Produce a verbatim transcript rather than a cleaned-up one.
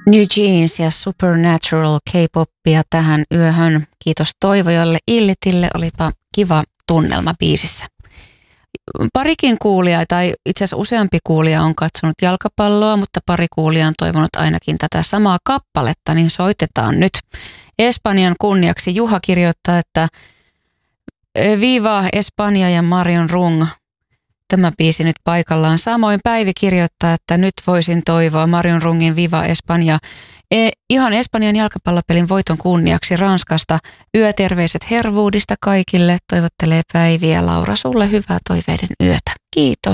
New Jeans ja Supernatural K-popia tähän yöhön. Kiitos Toivojalle Illitille, olipa kiva tunnelma biisissä. Parikin kuulija tai itse asiassa useampi kuulija on katsonut jalkapalloa, mutta pari kuulija on toivonut ainakin tätä samaa kappaletta, niin soitetaan nyt. Espanjan kunniaksi Juha kirjoittaa, että Viva Espanja ja Marion Rung. Tämä biisi nyt paikallaan. Samoin Päivi kirjoittaa, että nyt voisin toivoa Marion Rungin Viva Espanja. E, ihan Espanjan jalkapallopelin voiton kunniaksi Ranskasta. Yöterveiset Hervuudista kaikille. Toivottelee Päivi ja Laura sulle hyvää toiveiden yötä. Kiitos.